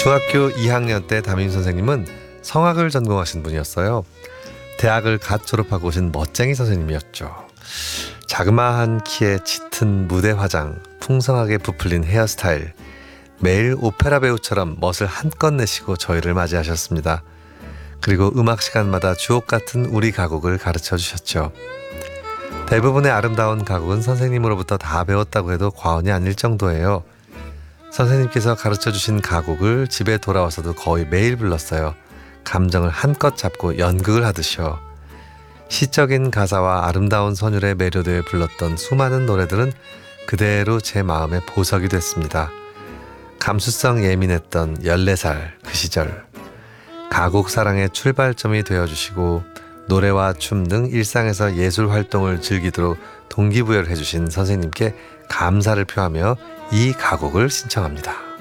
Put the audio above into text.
중학교 2학년 때 담임 선생님은 성악을 전공하신 분이었어요. 대학을 갓 졸업하고 오신 멋쟁이 선생님이었죠. 자그마한 키에 짙은 무대 화장, 풍성하게 부풀린 헤어스타일, 매일 오페라 배우처럼 멋을 한껏 내시고 저희를 맞이하셨습니다. 그리고 음악 시간마다 주옥 같은 우리 가곡을 가르쳐 주셨죠. 대부분의 아름다운 가곡은 선생님으로부터 다 배웠다고 해도 과언이 아닐 정도예요. 선생님께서 가르쳐 주신 가곡을 집에 돌아와서도 거의 매일 불렀어요. 감정을 한껏 잡고 연극을 하듯이요. 시적인 가사와 아름다운 선율에 매료되어 불렀던 수많은 노래들은 그대로 제 마음의 보석이 됐습니다. 감수성 예민했던 14살 그 시절, 가곡 사랑의 출발점이 되어주시고 노래와 춤 등 일상에서 예술 활동을 즐기도록 동기부여를 해주신 선생님께 감사를 표하며 이 가곡을 신청합니다.